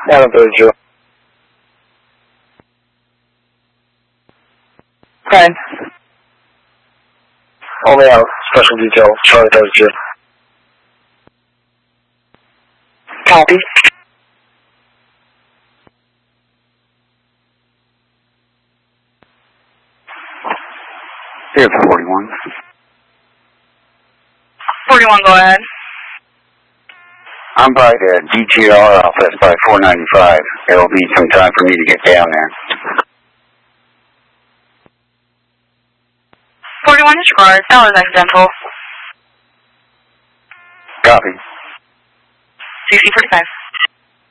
132. Okay. Only out. Special detail. Charlie 32. Copy. Here's 41. 41, go ahead. I'm by the DGR office by 495. It'll be some time for me to get down there. 41 disregard. That was accidental. Copy. CC 45.